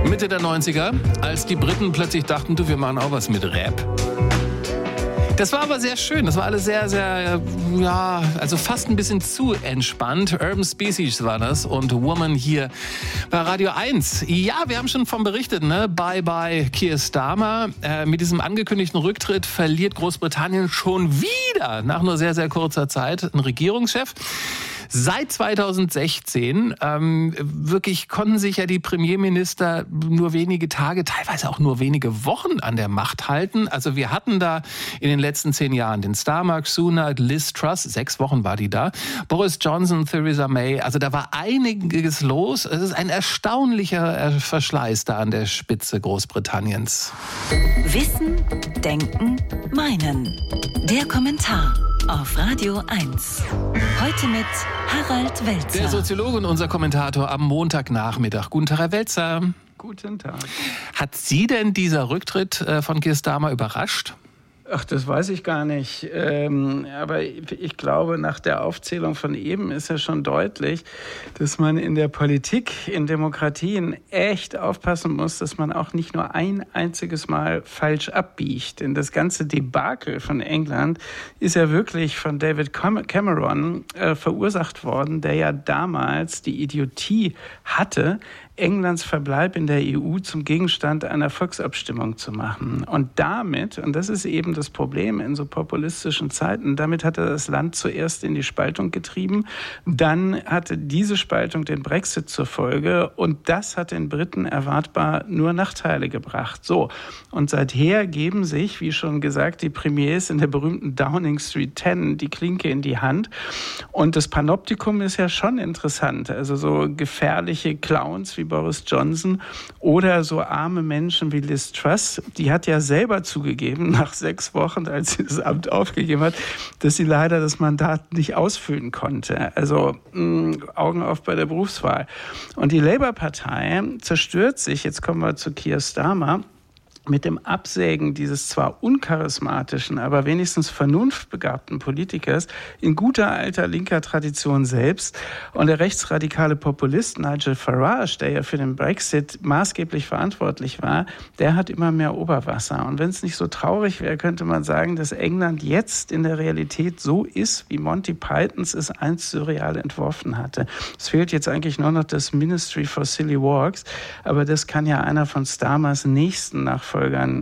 Mitte der 90er, als die Briten plötzlich dachten, du, wir machen auch was mit Rap. Das war aber sehr schön. Das war alles sehr, sehr, ja, also fast ein bisschen zu entspannt. Urban Species war das und Woman hier bei Radio 1. Ja, wir haben schon von berichtet, ne? Bye bye Keir Starmer. Mit diesem angekündigten Rücktritt verliert Großbritannien schon wieder nach nur sehr, sehr kurzer Zeit einen Regierungschef. Seit 2016 wirklich konnten sich ja die Premierminister nur wenige Tage, teilweise auch nur wenige Wochen an der Macht halten. Also wir hatten da in den letzten 10 Jahren den Starmer, Sunak, Liz Truss, 6 Wochen war die da, Boris Johnson, Theresa May. Also da war einiges los. Es ist ein erstaunlicher Verschleiß da an der Spitze Großbritanniens. Wissen, Denken, Meinen. Der Kommentar auf Radio 1. Heute mit Harald Welzer. Der Soziologe und unser Kommentator am Montagnachmittag. Guten Tag, Herr Welzer. Guten Tag. Hat Sie denn dieser Rücktritt von Keir Starmer überrascht? Ach, das weiß ich gar nicht. Aber ich glaube, nach der Aufzählung von eben ist ja schon deutlich, dass man in der Politik, in Demokratien echt aufpassen muss, dass man auch nicht nur ein einziges Mal falsch abbiegt. Denn das ganze Debakel von England ist ja wirklich von David Cameron verursacht worden, der ja damals die Idiotie hatte, Englands Verbleib in der EU zum Gegenstand einer Volksabstimmung zu machen. Und damit, und das ist eben das Problem in so populistischen Zeiten, damit hat er das Land zuerst in die Spaltung getrieben, dann hatte diese Spaltung den Brexit zur Folge und das hat den Briten erwartbar nur Nachteile gebracht. So, und seither geben sich, wie schon gesagt, die Premiers in der berühmten Downing Street 10 die Klinke in die Hand. Und das Panoptikum ist ja schon interessant. Also so gefährliche Clowns wie Boris Johnson oder so arme Menschen wie Liz Truss, die hat ja selber zugegeben, nach 6 Wochen, als sie das Amt aufgegeben hat, dass sie leider das Mandat nicht ausfüllen konnte. Also Augen auf bei der Berufswahl. Und die Labour-Partei zerstört sich, jetzt kommen wir zu Keir Starmer, mit dem Absägen dieses zwar uncharismatischen, aber wenigstens vernunftbegabten Politikers in guter alter linker Tradition selbst. Und der rechtsradikale Populist Nigel Farage, der ja für den Brexit maßgeblich verantwortlich war, der hat immer mehr Oberwasser. Und wenn es nicht so traurig wäre, könnte man sagen, dass England jetzt in der Realität so ist, wie Monty Pythons es einst surreal entworfen hatte. Es fehlt jetzt eigentlich nur noch das Ministry for Silly Walks, aber das kann ja einer von Starmers nächsten Nachfolgern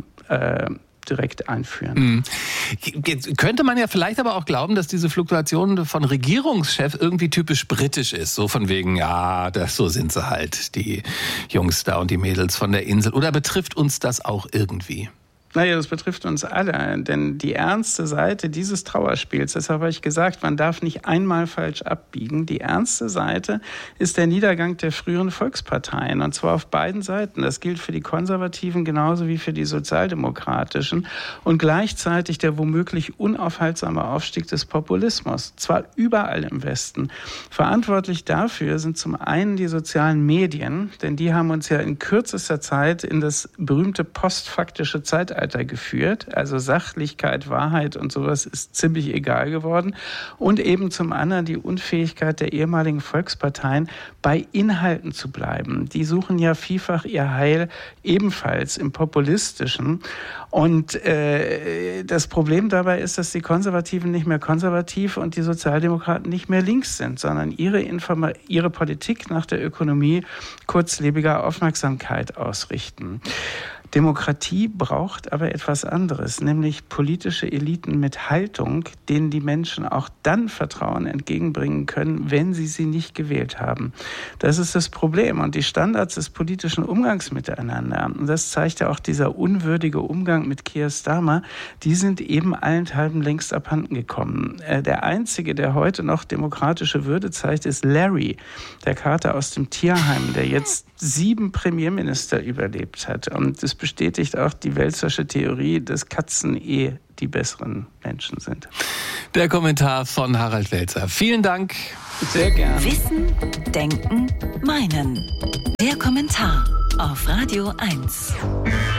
direkt einführen. Könnte man ja vielleicht aber auch glauben, dass diese Fluktuation von Regierungschef irgendwie typisch britisch ist. So von wegen, ja, so sind sie halt, die Jungs da und die Mädels von der Insel. Oder betrifft uns das auch irgendwie? Naja, das betrifft uns alle, denn die ernste Seite dieses Trauerspiels, deshalb habe ich gesagt, man darf nicht einmal falsch abbiegen, die ernste Seite ist der Niedergang der früheren Volksparteien und zwar auf beiden Seiten. Das gilt für die Konservativen genauso wie für die Sozialdemokratischen und gleichzeitig der womöglich unaufhaltsame Aufstieg des Populismus, zwar überall im Westen. Verantwortlich dafür sind zum einen die sozialen Medien, denn die haben uns ja in kürzester Zeit in das berühmte postfaktische Zeitalter geführt. Also Sachlichkeit, Wahrheit und sowas ist ziemlich egal geworden. Und eben zum anderen die Unfähigkeit der ehemaligen Volksparteien, bei Inhalten zu bleiben. Die suchen ja vielfach ihr Heil ebenfalls im Populistischen. Und das Problem dabei ist, dass die Konservativen nicht mehr konservativ und die Sozialdemokraten nicht mehr links sind, sondern ihre Politik nach der Ökonomie kurzlebiger Aufmerksamkeit ausrichten. Demokratie braucht aber etwas anderes, nämlich politische Eliten mit Haltung, denen die Menschen auch dann Vertrauen entgegenbringen können, wenn sie nicht gewählt haben. Das ist das Problem. Und die Standards des politischen Umgangs miteinander, und das zeigt ja auch dieser unwürdige Umgang mit Keir Starmer, die sind eben allenthalben längst abhanden gekommen. Der Einzige, der heute noch demokratische Würde zeigt, ist Larry, der Kater aus dem Tierheim, der jetzt 7 Premierminister überlebt hat. Und das bestätigt auch die Welzersche Theorie, dass Katzen die besseren Menschen sind. Der Kommentar von Harald Welzer. Vielen Dank. Sehr gerne. Wissen, Denken, Meinen. Der Kommentar auf Radio 1.